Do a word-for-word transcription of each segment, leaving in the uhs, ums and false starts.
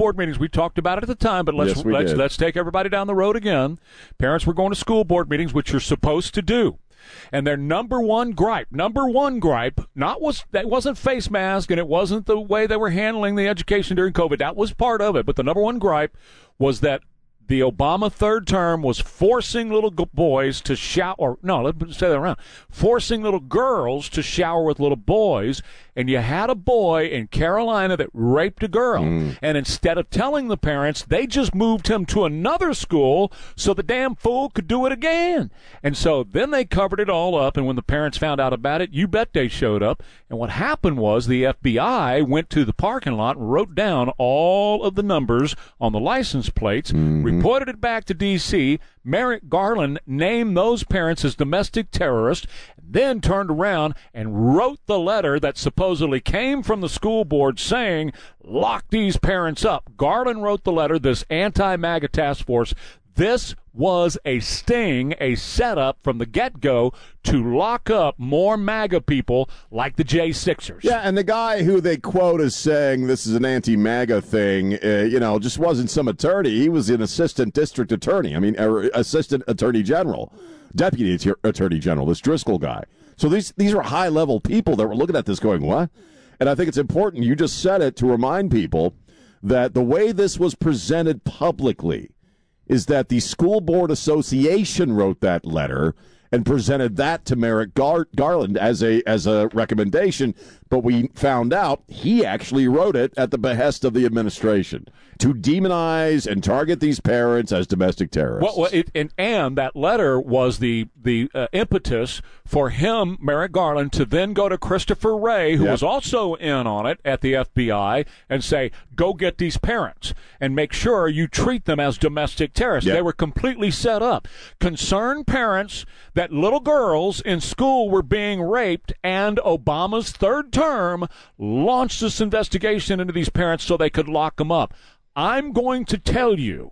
board meetings. We talked about it at the time, but let's Yes, we let's did. let's take everybody down the road again. Parents were going to school board meetings, which you're supposed to do. And their number one gripe, number one gripe, not was that wasn't face mask and it wasn't the way they were handling the education during COVID. That was part of it. But the number one gripe was that the Obama third term was forcing little g- boys to shower, or no, let's say that around, forcing little girls to shower with little boys. And you had a boy in Carolina that raped a girl. Mm. And instead of telling the parents, they just moved him to another school so the damn fool could do it again. And so then they covered it all up. And when the parents found out about it, you bet they showed up. And what happened was the F B I went to the parking lot and wrote down all of the numbers on the license plates, mm-hmm. reported it back to D C Merrick Garland named those parents as domestic terrorists, then turned around and wrote the letter that supposedly came from the school board saying, lock these parents up. Garland wrote the letter, this anti-MAGA task force. This was a sting, a setup from the get-go to lock up more MAGA people like the J Sixers. Yeah, and the guy who they quote as saying this is an anti-MAGA thing, uh, you know, just wasn't some attorney. He was an assistant district attorney. I mean, er, assistant attorney general, deputy At- attorney general, this Driscoll guy. So these these are high-level people that were looking at this going, what? And I think it's important, you just said it, to remind people that the way this was presented publicly is that the School Board Association wrote that letter and presented that to Merrick Gar- Garland as a as a recommendation, but we found out he actually wrote it at the behest of the administration to demonize and target these parents as domestic terrorists. Well, well it, and, and that letter was the the uh, impetus for him, Merrick Garland, to then go to Christopher Wray, who yep. was also in on it at the F B I, and say, go get these parents and make sure you treat them as domestic terrorists. Yep. They were completely set up. Concerned parents that little girls in school were being raped, and Obama's third term launched this investigation into these parents so they could lock them up. I'm going to tell you,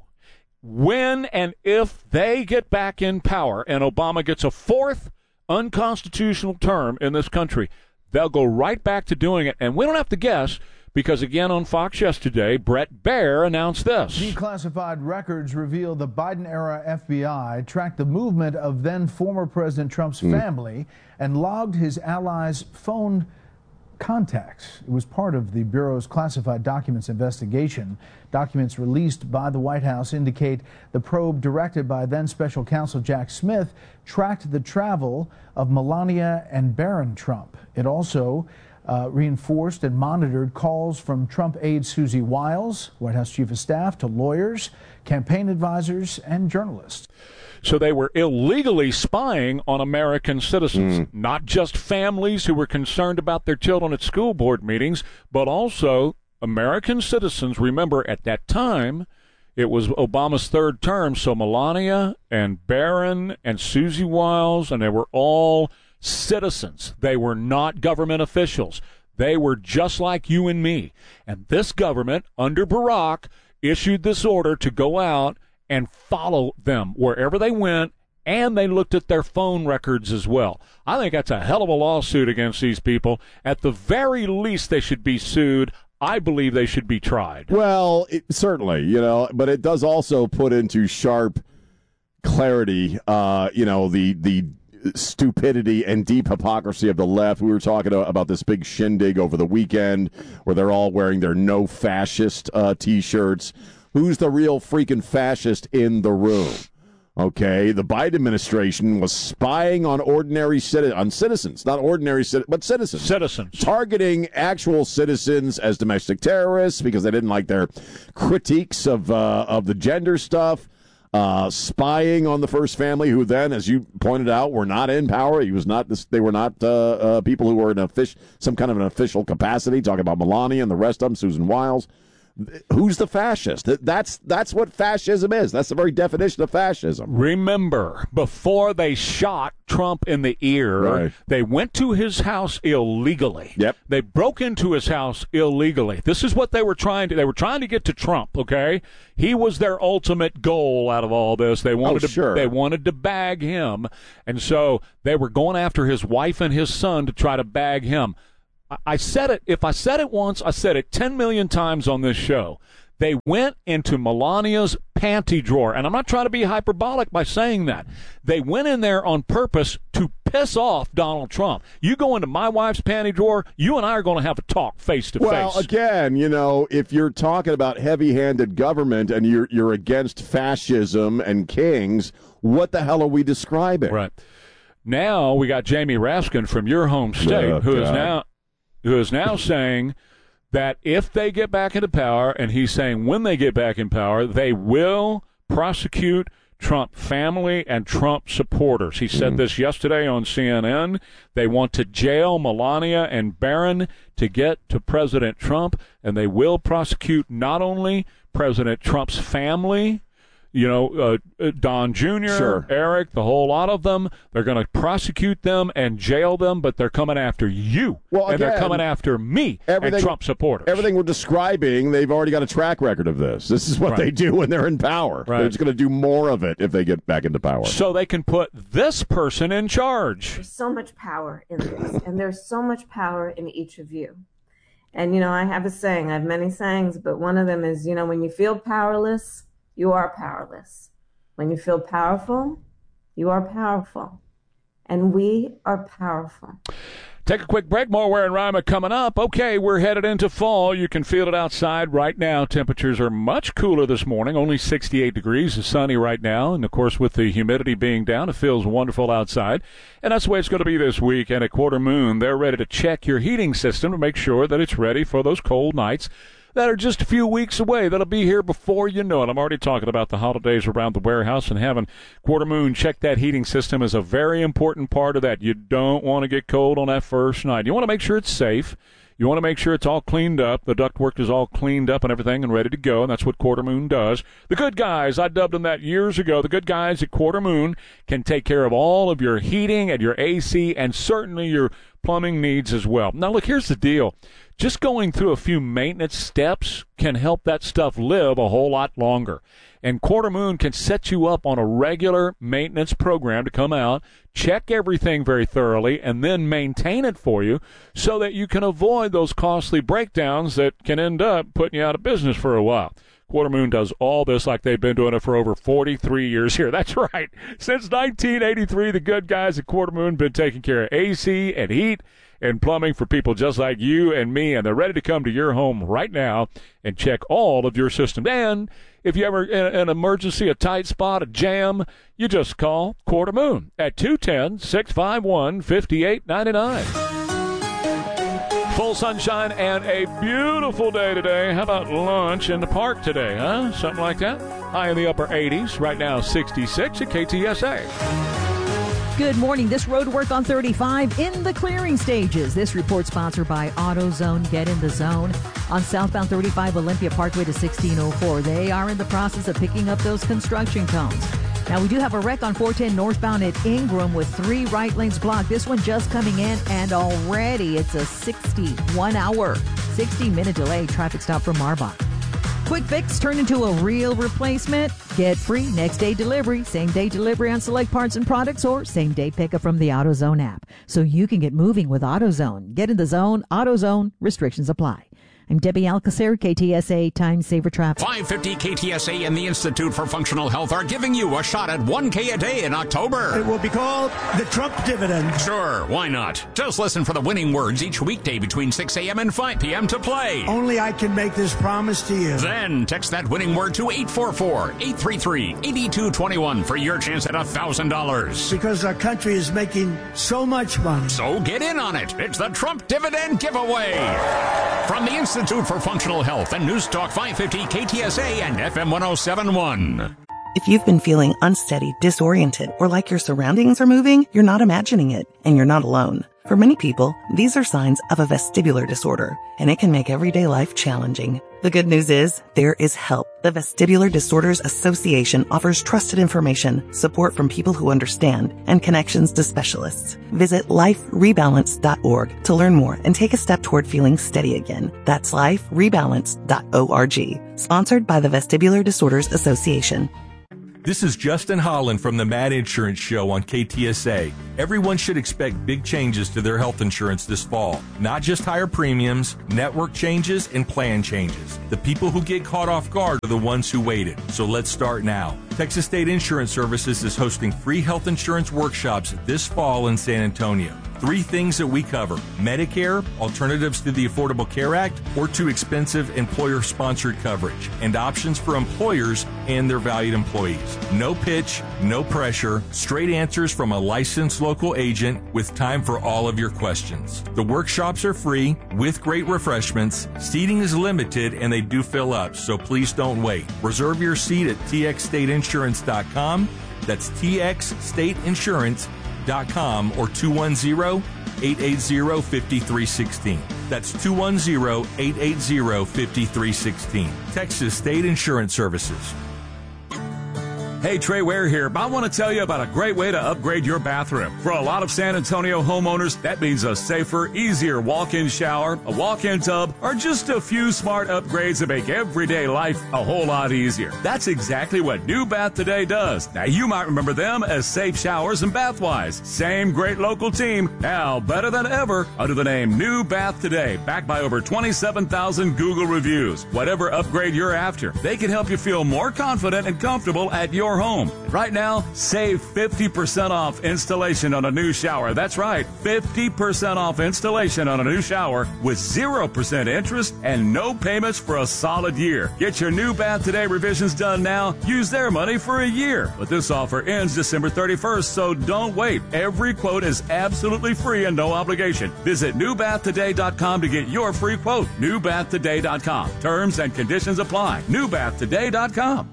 when and if they get back in power and Obama gets a fourth unconstitutional term in this country, they'll go right back to doing it. And we don't have to guess, because again on Fox yesterday, Brett Baer announced this. Declassified records reveal the Biden-era F B I tracked the movement of then former President Trump's mm. family and logged his allies' phone contacts. It was part of the Bureau's classified documents investigation. Documents released by the White House indicate the probe, directed by then Special Counsel Jack Smith, tracked the travel of Melania and Barron Trump. It also uh, reinforced and monitored calls from Trump aide Susie Wiles, White House Chief of Staff, to lawyers, campaign advisors, and journalists. So they were illegally spying on American citizens, mm. not just families who were concerned about their children at school board meetings, but also American citizens. Remember, at that time, it was Obama's third term, so Melania and Barron and Susie Wiles, and they were all citizens. They were not government officials. They were just like you and me. And this government, under Barack, issued this order to go out and follow them wherever they went, and they looked at their phone records as well. I think that's a hell of a lawsuit against these people. At the very least, they should be sued. I believe they should be tried. Well, it, certainly, you know, but it does also put into sharp clarity, uh, you know, the the stupidity and deep hypocrisy of the left. We were talking about this big shindig over the weekend where they're all wearing their no fascist uh, T-shirts. Who's the real freaking fascist in the room? Okay, the Biden administration was spying on ordinary citizens, on citizens, not ordinary citizens, but citizens. Citizens. Targeting actual citizens as domestic terrorists because they didn't like their critiques of uh, of the gender stuff. Uh, spying on the first family, who then, as you pointed out, were not in power. He was not. This, they were not uh, uh, people who were in offic- some kind of an official capacity. Talking about Melania and the rest of them, Susan Wiles. Who's the fascist? That's that's what fascism is. That's the very definition of fascism. Remember, before they shot Trump in the ear, right. they went to his house illegally. Yep. They broke into his house illegally. This is what they were trying to. They were trying to get to Trump. Okay, he was their ultimate goal out of all this. They wanted oh, to. Sure. They wanted to bag him, and so they were going after his wife and his son to try to bag him. I said it, if I said it once, I said it ten million times on this show. They went into Melania's panty drawer. And I'm not trying to be hyperbolic by saying that. They went in there on purpose to piss off Donald Trump. You go into my wife's panty drawer, you and I are going to have a talk face to face. Well, again, you know, if you're talking about heavy-handed government and you're you're against fascism and kings, what the hell are we describing? Right. Now we got Jamie Raskin from your home state, Oh, who is God. now who is now saying that if they get back into power, and he's saying when they get back in power, they will prosecute Trump family and Trump supporters. He said mm. this yesterday on C N N. They want to jail Melania and Barron to get to President Trump, and they will prosecute not only President Trump's family, you know, uh, Don Junior, sure. Eric, the whole lot of them. They're going to prosecute them and jail them, but they're coming after you. Well, and again, they're coming after me and Trump supporters. Everything we're describing, they've already got a track record of this. This is what right. they do when they're in power. Right. They're just going to do more of it if they get back into power. So they can put this person in charge. There's so much power in this, and there's so much power in each of you. And, you know, I have a saying. I have many sayings, but one of them is, you know, when you feel powerless, you are powerless. When you feel powerful, you are powerful. And we are powerful. Take a quick break. More Ware and Rima coming up. Okay, we're headed into fall. You can feel it outside right now. Temperatures are much cooler this morning, only sixty-eight degrees. It's sunny right now. And, of course, with the humidity being down, it feels wonderful outside. And that's the way it's going to be this week. And at Quarter Moon, they're ready to check your heating system to make sure that it's ready for those cold nights that are just a few weeks away. That'll be here before you know it. I'm already talking about the holidays around the warehouse, and having Quarter Moon check that heating system is a very important part of that. You don't want to get cold on that first night. You want to make sure it's safe. You want to make sure it's all cleaned up. The ductwork is all cleaned up and everything and ready to go, and that's what Quarter Moon does. The good guys, I dubbed them that years ago, the good guys at Quarter Moon can take care of all of your heating and your A C and certainly your plumbing needs as well. Now, look, here's the deal. Just going through a few maintenance steps can help that stuff live a whole lot longer. And Quarter Moon can set you up on a regular maintenance program to come out, check everything very thoroughly, and then maintain it for you so that you can avoid those costly breakdowns that can end up putting you out of business for a while. Quarter Moon does all this like they've been doing it for over forty-three years here. That's right. Since nineteen eighty-three, the good guys at Quarter Moon have been taking care of A C and heat and plumbing for people just like you and me, and they're ready to come to your home right now and check all of your systems. And if you ever in an emergency, a tight spot, a jam, you just call Quarter Moon at two one zero, six five one, five eight nine nine. Full sunshine and a beautiful day today. How about lunch in the park today, huh? Something like that. High in the upper eighties. Right now, sixty-six at K T S A. Good morning. This road work on thirty-five in the clearing stages. This report sponsored by AutoZone. Get in the zone. On southbound thirty-five Olympia Parkway to sixteen oh four. They are in the process of picking up those construction cones. Now, we do have a wreck on four ten northbound at Ingram with three right lanes blocked. This one just coming in, and already it's a sixty-one hour, sixty minute delay traffic stop from Marbach. Quick fix turned into a real replacement. Get free next day delivery, same day delivery on select parts and products, or same day pickup from the AutoZone app. So you can get moving with AutoZone. Get in the zone. AutoZone. Restrictions apply. I'm Debbie Alcacer, K T S A Time Saver Traffic. five fifty K T S A and the Institute for Functional Health are giving you a shot at one K a day in October. It will be called the Trump Dividend. Sure, why not? Just listen for the winning words each weekday between six a.m. and five p.m. to play. Only I can make this promise to you. Then text that winning word to eight four four, eight three three, eight two two one for your chance at one thousand dollars. Because our country is making so much money. So get in on it. It's the Trump Dividend Giveaway. From the Institute for Functional Health and News Talk five fifty K T S A and F M one oh seven point one. If you've been feeling unsteady, disoriented, or like your surroundings are moving, you're not imagining it, and you're not alone. For many people, these are signs of a vestibular disorder, and it can make everyday life challenging. The good news is, there is help. The Vestibular Disorders Association offers trusted information, support from people who understand, and connections to specialists. Visit life rebalance dot org to learn more and take a step toward feeling steady again. That's life rebalance dot org. Sponsored by the Vestibular Disorders Association. This is Justin Holland from the Mad Insurance Show on K T S A. Everyone should expect big changes to their health insurance this fall. Not just higher premiums, network changes, and plan changes. The people who get caught off guard are the ones who waited. So let's start now. Texas State Insurance Services is hosting free health insurance workshops this fall in San Antonio. Three things that we cover: Medicare, alternatives to the Affordable Care Act, or too expensive employer-sponsored coverage, and options for employers and their valued employees. No pitch, no pressure, straight answers from a licensed local agent with time for all of your questions. The workshops are free with great refreshments. Seating is limited and they do fill up, so please don't wait. Reserve your seat at T X state insurance dot com. That's T X state insurance dot com or two one zero, eight eight zero, five three one six. That's two one zero, eight eight zero, five three one six. Texas State Insurance Services. Hey, Trey Ware here. I want to tell you about a great way to upgrade your bathroom. For a lot of San Antonio homeowners, that means a safer, easier walk-in shower, a walk-in tub, or just a few smart upgrades that make everyday life a whole lot easier. That's exactly what New Bath Today does. Now, you might remember them as Safe Showers and Bathwise. Same great local team, now better than ever, under the name New Bath Today, backed by over twenty-seven thousand Google reviews. Whatever upgrade you're after, they can help you feel more confident and comfortable at your home. Right now, save fifty percent off installation on a new shower. That's right, fifty percent off installation on a new shower with zero percent interest and no payments for a solid year. Get your New Bath Today revisions done now. Use their money for a year. But this offer ends December thirty-first, so don't wait. Every quote is absolutely free and no obligation. Visit new bath today dot com to get your free quote. new bath today dot com. Terms and conditions apply. new bath today dot com.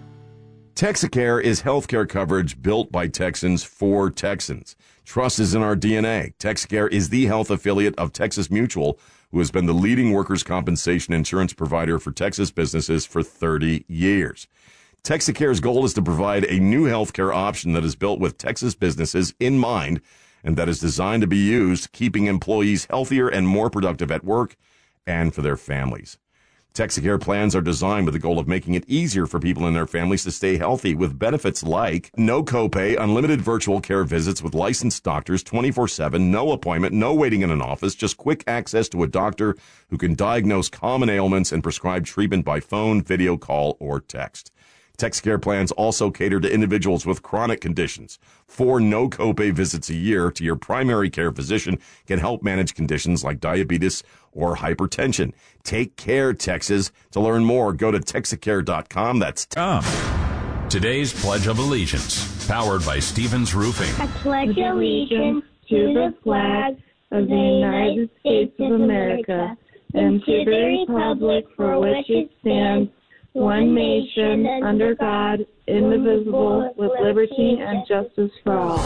Texacare is healthcare coverage built by Texans for Texans. Trust is in our D N A. Texacare is the health affiliate of Texas Mutual, who has been the leading workers' compensation insurance provider for Texas businesses for thirty years. Texacare's goal is to provide a new healthcare option that is built with Texas businesses in mind and that is designed to be used keeping employees healthier and more productive at work and for their families. Texacare plans are designed with the goal of making it easier for people and their families to stay healthy with benefits like no copay, unlimited virtual care visits with licensed doctors twenty-four seven, no appointment, no waiting in an office, just quick access to a doctor who can diagnose common ailments and prescribe treatment by phone, video call, or text. Texacare plans also cater to individuals with chronic conditions. Four no copay visits a year to your primary care physician can help manage conditions like diabetes or hypertension. Take care, Texas. To learn more, go to Texacare dot com. That's Tom. Today's Pledge of Allegiance, powered by Stevens Roofing. I pledge allegiance to the flag of the United States of America and to the republic for which it stands, one nation, under God, indivisible, with liberty and justice for all.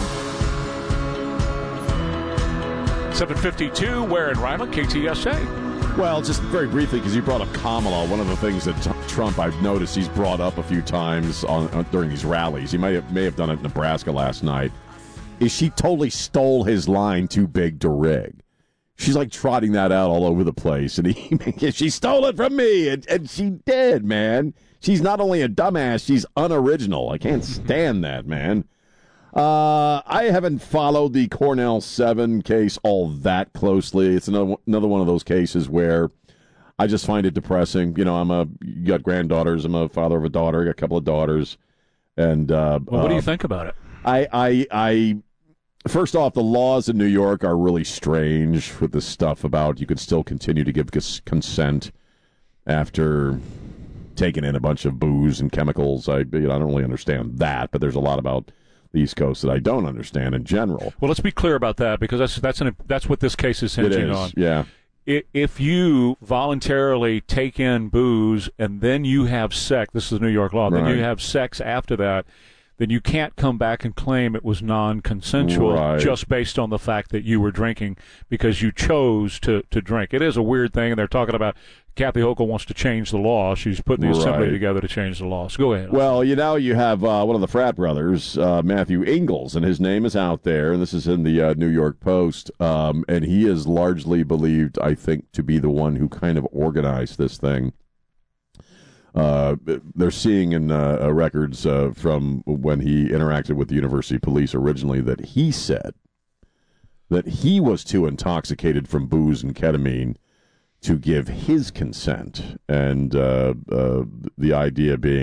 seven fifty-two, Ware and Ryman, K T S A. Well, just very briefly, because you brought up Kamala, one of the things that t- Trump, I've noticed he's brought up a few times on, on during these rallies, he may have, may have done it in Nebraska last night, is she totally stole his line, too big to rig. She's like trotting that out all over the place, and he, she stole it from me, and, and she did, man. She's not only a dumbass, she's unoriginal. I can't stand that, man. Uh, I haven't followed the Cornell seven case all that closely. It's another another one of those cases where I just find it depressing. You know, I'm a you got granddaughters. I'm a father of a daughter. I got a couple of daughters, and uh, well, what uh, do you think about it? I I I. First off, the laws in New York are really strange with this stuff about you could still continue to give cons- consent after taking in a bunch of booze and chemicals. I you know, I don't really understand that, but there's a lot about the East Coast that I don't understand in general. Well, let's be clear about that, because that's that's an, that's what this case is hinging it is, on. Yeah. If you voluntarily take in booze and then you have sex, this is New York law, right. then you have sex after that, then you can't come back and claim it was non-consensual right. just based on the fact that you were drinking because you chose to, to drink. It is a weird thing, and they're talking about Kathy Hochul wants to change the law. She's putting the assembly right. together to change the law. So go ahead. Well, you know, you have uh, one of the frat brothers, uh, Matthew Ingalls, and his name is out there, and this is in the uh, New York Post, um, and he is largely believed, I think, to be the one who kind of organized this thing. Uh, they're seeing in uh, records uh, from when he interacted with the University Police originally that he said that he was too intoxicated from booze and ketamine to give his consent, and uh, uh, the idea being